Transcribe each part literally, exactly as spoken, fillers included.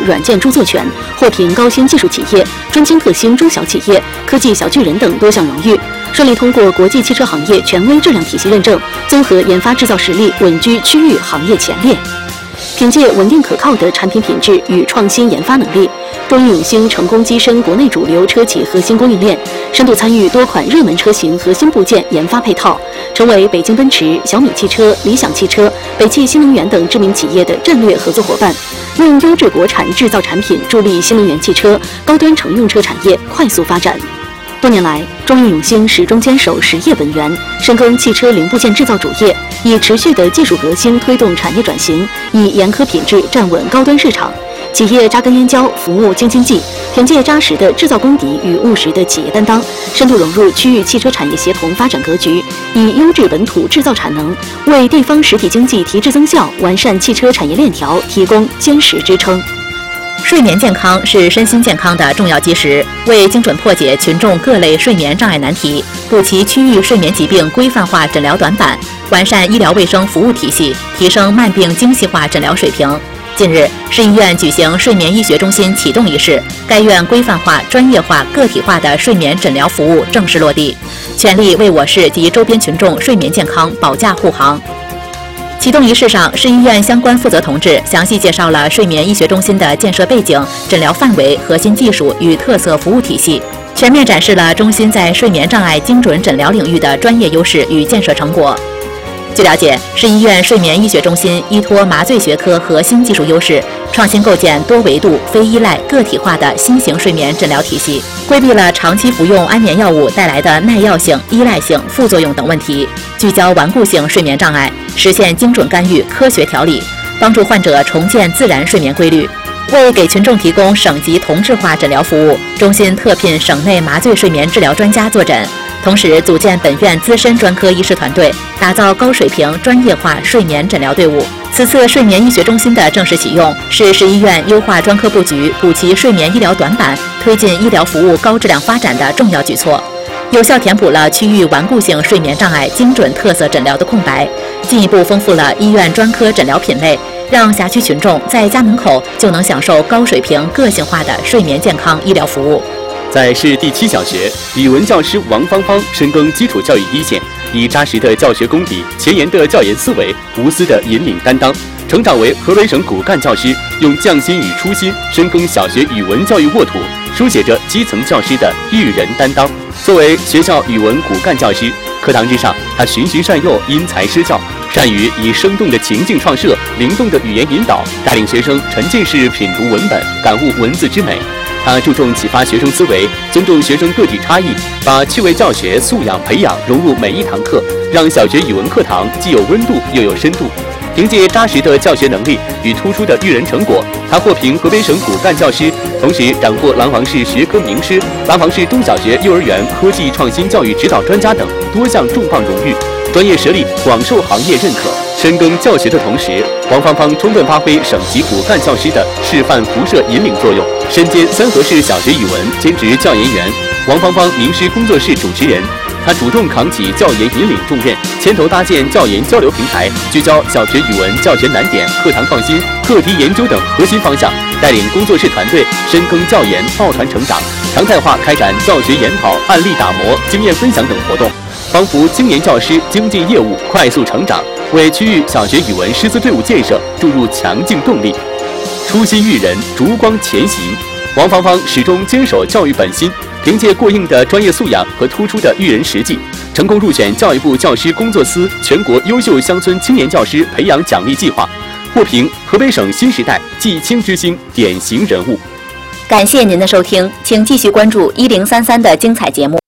软件著作权，获评高新技术企业、专精特新中小企业、科技小巨人等多项荣誉，顺利通过国际汽车行业权威质量体系认证，综合研发制造实力稳居区域行业前列。凭借稳定可靠的产品品质与创新研发能力，中印永兴成功跻身国内主流车企核心供应链，深度参与多款热门车型核心部件研发配套，成为北京奔驰、小米汽车、理想汽车、北汽新能源等知名企业的战略合作伙伴，用优质国产制造产品助力新能源汽车、高端乘用车产业快速发展。多年来，中印永兴始终坚守实业本源，深耕汽车零部件制造主业，以持续的技术革新推动产业转型，以严苛品质站稳高端市场。企业扎根燕郊，服务京津冀，凭借扎实的制造功底与务实的企业担当，深度融入区域汽车产业协同发展格局，以优质本土制造产能，为地方实体经济提质增效、完善汽车产业链条提供坚实支撑。 睡眠健康是身心健康的重要基石，为精准破解群众各类睡眠障碍难题，补齐区域睡眠疾病规范化诊疗短板，完善医疗卫生服务体系，提升慢病精细化诊疗水平。近日，市医院举行睡眠医学中心启动仪式，该院规范化、专业化、个体化的睡眠诊疗服务正式落地，全力为我市及周边群众睡眠健康保驾护航。启动仪式上，市医院相关负责同志详细介绍了睡眠医学中心的建设背景、诊疗范围、核心技术与特色服务体系，全面展示了中心在睡眠障碍精准诊疗领域的专业优势与建设成果。据了解，市医院睡眠医学中心依托麻醉学科核心技术优势，创新构建多维度、非依赖、个体化的新型睡眠诊疗体系，规避了长期服用安眠药物带来的耐药性、依赖性、副作用等问题，聚焦顽固性睡眠障碍，实现精准干预、科学调理，帮助患者重建自然睡眠规律。为给群众提供省级同质化诊疗服务，中心特聘省内麻醉睡眠治疗专家坐诊，同时组建本院资深专科医师团队，打造高水平专业化睡眠诊疗队伍。此次睡眠医学中心的正式启用，是市医院优化专科布局、补齐睡眠医疗短板、推进医疗服务高质量发展的重要举措，有效填补了区域顽固性睡眠障碍精准特色诊疗的空白，进一步丰富了医院专科诊疗品类，让辖区群众在家门口就能享受高水平个性化的睡眠健康医疗服务。 在市第七小学，语文教师王芳芳深耕基础教育一线，以扎实的教学功底、前沿的教研思维、无私的引领担当，成长为河北省骨干教师，用匠心与初心深耕小学语文教育沃土，书写着基层教师的育人担当。作为学校语文骨干教师，课堂之上，他循循善诱、因材施教，善于以生动的情境创设、灵动的语言引导，带领学生沉浸式品读文本，感悟文字之美。他注重启发学生思维，尊重学生个体差异，把趣味教学素养培养融入每一堂课，让小学语文课堂既有温度又有深度。凭借扎实的教学能力与突出的育人成果，他获评河北省骨干教师，同时斩获廊坊市学科名师、廊坊市中小学幼儿园科技创新教育指导专家等多项重磅荣誉，专业实力广受行业认可。深耕教学的同时，王芳芳充分发挥省级骨干教师的示范辐射引领作用，身兼三河市小学语文兼职教研员、王芳芳名师工作室主持人。他主动扛起教研引领重任，牵头搭建教研交流平台，聚焦小学语文教学难点、课堂创新、课题研究等核心方向，带领工作室团队深耕教研，抱团成长，常态化开展教学研讨、案例打磨、经验分享等活动，帮扶青年教师精进业务、快速成长，为区域小学语文师资队伍建设注入强劲动力。初心育人，烛光前行。王芳芳始终坚守教育本心，凭借过硬的专业素养和突出的育人实际，成功入选教育部教师工作司全国优秀乡村青年教师培养奖励计划，获评河北省新时代继青之星典型人物。 感谢您的收听，请继续关注一零三三的精彩节目。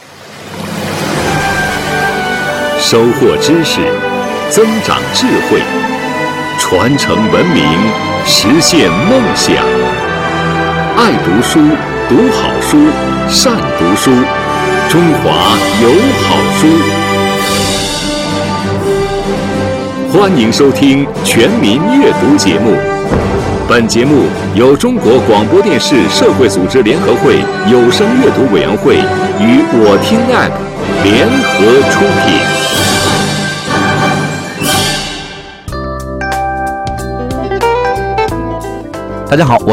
收获知识，增长智慧，传承文明，实现梦想。爱读书，读好书，善读书，中华有好书。欢迎收听全民阅读节目。本节目由中国广播电视社会组织联合会有声阅读委员会与我听 A P P 联合出品。 大家好，我